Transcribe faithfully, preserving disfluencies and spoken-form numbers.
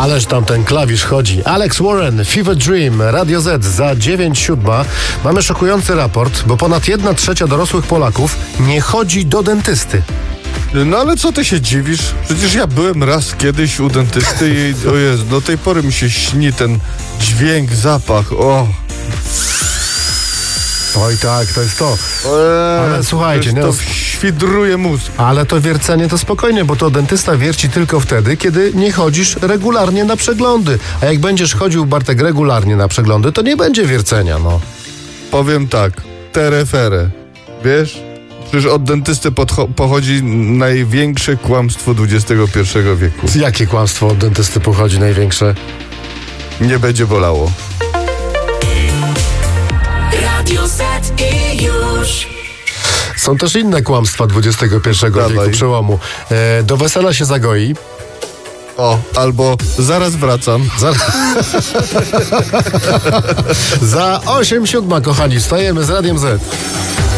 Ależ tam ten klawisz chodzi. Alex Warren, Fever Dream, Radio Z za dziewięć siódma. Mamy szokujący raport, bo ponad jedna trzecia dorosłych Polaków nie chodzi do dentysty. No ale co ty się dziwisz? Przecież ja byłem raz kiedyś u dentysty i o Jezu, do tej pory mi się śni ten dźwięk, zapach, o. Oj tak, to jest to. Eee, Ale słuchajcie, to nie, świdruje mózg. ale to wiercenie to spokojnie, bo to dentysta wierci tylko wtedy, kiedy nie chodzisz regularnie na przeglądy. A jak będziesz chodził, Bartek, regularnie na przeglądy, to nie będzie wiercenia, no. Powiem tak, terefere, wiesz? Przecież od dentysty podcho- pochodzi największe kłamstwo dwudziestego pierwszego wieku. Jakie kłamstwo od dentysty pochodzi największe? Nie będzie bolało. Radio Z i już. Są też inne kłamstwa dwudziestego pierwszego Dawaj. wieku, przełomu. E, do wesela się zagoi. O, albo zaraz wracam. Za, Za osiem siódma, kochani, stajemy z Radiem Z.